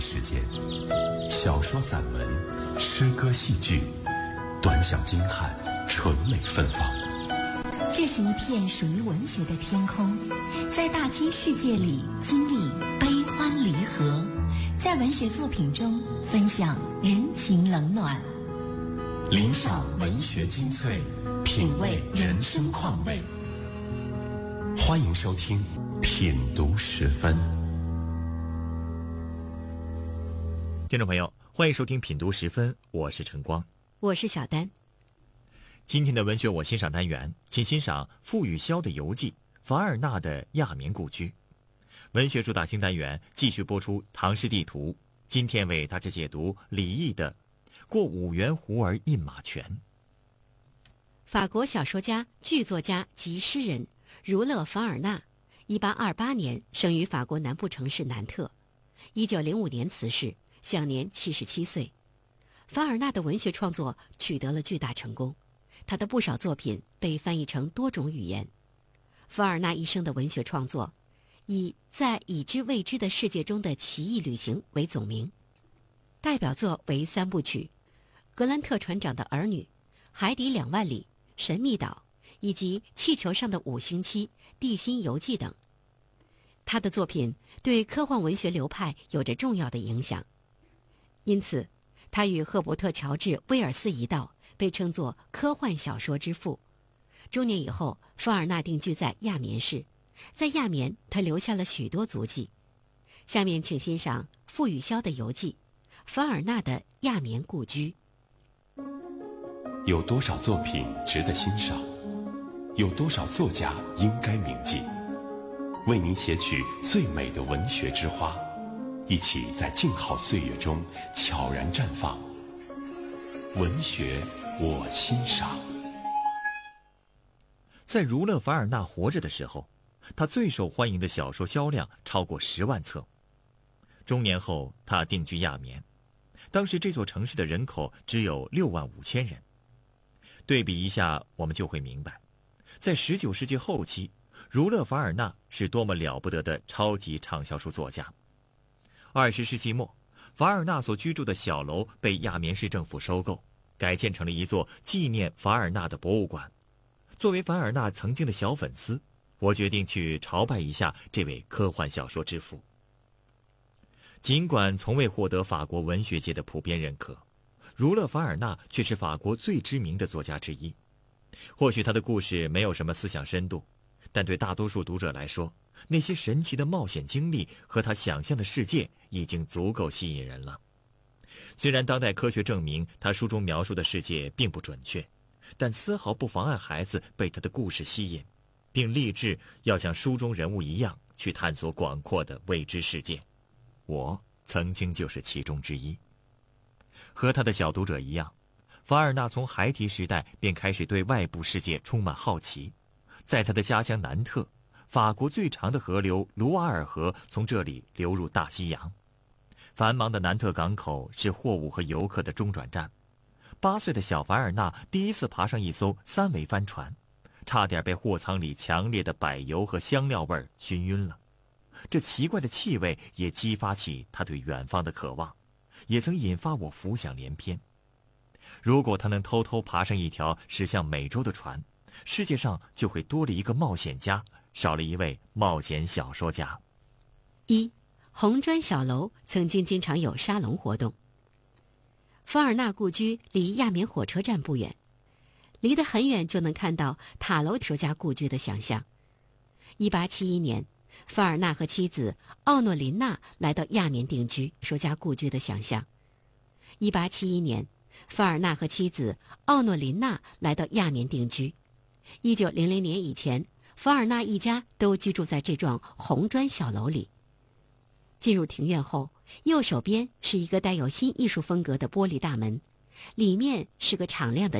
时间，小说、散文、诗歌、戏剧，短小精悍，纯美芬芳。 这是一片属于文学的天空，在大千世界里经历悲欢离合，在文学作品中分享人情冷暖， 领赏文学精粹，品味人生况味。欢迎收听品读十分。 听众朋友，欢迎收听品读十分，我是陈光， 我是小丹。 今天的文学我欣赏单元，请欣赏傅雨潇的游记《凡尔纳的亚眠故居》。文学主打新单元继续播出唐诗地图，今天为大家解读李益的《过五原湖而印马泉》。 法国小说家、剧作家及诗人儒勒·凡尔纳1828年生于法国南部城市南特，1905年辞世，享年77岁。凡尔纳的文学创作取得了巨大成功，他的不少作品被翻译成多种语言。凡尔纳一生的文学创作以在已知未知的世界中的奇异旅行为总名，代表作为3部曲：格兰特船长的儿女、海底2万里、神秘岛以及气球上的5星期、地心游记等。他的作品对科幻文学流派有着重要的影响，因此他与赫伯特·乔治·威尔斯一道被称作科幻小说之父。中年以后，凡尔纳定居在亚眠市，在亚眠他留下了许多足迹。下面请欣赏傅雨潇的游记《凡尔纳的亚眠故居》。 有多少作品值得欣赏？有多少作家应该铭记？为您写取最美的文学之花，一起在静好岁月中悄然绽放。文学我欣赏。 在儒勒·凡尔纳活着的时候，他最受欢迎的小说销量超过10万册。中年后，他定居亚眠，当时这座城市的人口只有6万5千人。对比一下，我们就会明白，在19世纪后期，儒勒·凡尔纳是多么了不得的超级畅销书作家。20世纪末，凡尔纳所居住的小楼被亚眠市政府收购，改建成了一座纪念凡尔纳的博物馆。作为凡尔纳曾经的小粉丝，我决定去朝拜一下这位科幻小说之父。尽管从未获得法国文学界的普遍认可，儒勒·凡尔纳却是法国最知名的作家之一。或许他的故事没有什么思想深度，但对大多数读者来说，那些神奇的冒险经历和他想象的世界已经足够吸引人了。虽然当代科学证明他书中描述的世界并不准确，但丝毫不妨碍孩子被他的故事吸引，并立志要像书中人物一样去探索广阔的未知世界。我曾经就是其中之一。和他的小读者一样，凡尔纳从孩提时代便开始对外部世界充满好奇。在他的家乡南特，法国最长的河流卢瓦尔河从这里流入大西洋。繁忙的南特港口是货物和游客的中转站。8岁的小凡尔纳第一次爬上一艘3桅帆船，差点被货舱里强烈的柏油和香料味熏晕了。这奇怪的气味也激发起他对远方的渴望，也曾引发我浮想联翩。如果他能偷偷爬上一条驶向美洲的船，世界上就会多了一个冒险家，少了一位冒险小说家。 红砖小楼曾经经常有沙龙活动。凡尔纳故居离亚眠火车站不远，离得很远就能看到塔楼作家故居的想象。1871年，凡尔纳和妻子奥诺琳娜来到亚眠定居，作家故居的想象。1871年，凡尔纳和妻子奥诺琳娜来到亚眠定居。1900年以前，凡尔纳一家都居住在这幢红砖小楼里。进入庭院后，右手边是一个带有新艺术风格的玻璃大门，里面是个敞亮的